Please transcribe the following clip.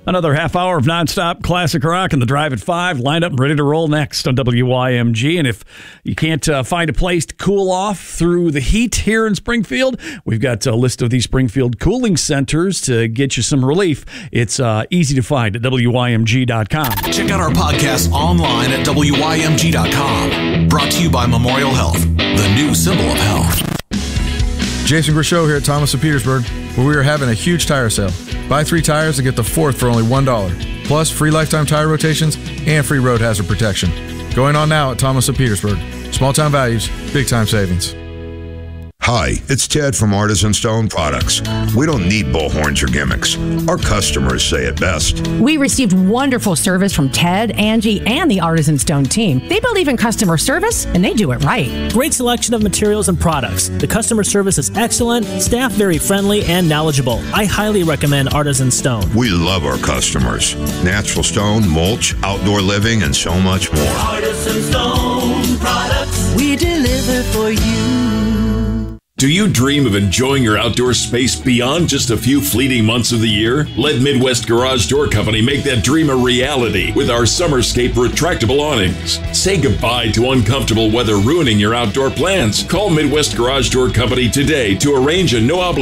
Another half hour of nonstop classic rock and the Drive at 5 lined up and ready to roll next on WYMG. And if you can't find a place to cool off through the heat here in Springfield, we've got a list of these Springfield cooling centers to get you some relief. It's easy to find at WYMG.com. Check out our podcast online at WYMG.com. Brought to you by Memorial Health, the new symbol of health. Jason Grishow here at Thomas of Petersburg, where we are having a huge tire sale. Buy 3 tires and get the 4th for only $1. Plus, free lifetime tire rotations and free road hazard protection. Going on now at Thomas of Petersburg. Small town values, big time savings. Hi, it's Ted from Artisan Stone Products. We don't need bullhorns or gimmicks. Our customers say it best. We received wonderful service from Ted, Angie, and the Artisan Stone team. They believe in customer service, and they do it right. Great selection of materials and products. The customer service is excellent, staff very friendly and knowledgeable. I highly recommend Artisan Stone. We love our customers. Natural stone, mulch, outdoor living, and so much more. Artisan Stone Products. We deliver for you. Do you dream of enjoying your outdoor space beyond just a few fleeting months of the year? Let Midwest Garage Door Company make that dream a reality with our Summerscape retractable awnings. Say goodbye to uncomfortable weather ruining your outdoor plans. Call Midwest Garage Door Company today to arrange a no-obligation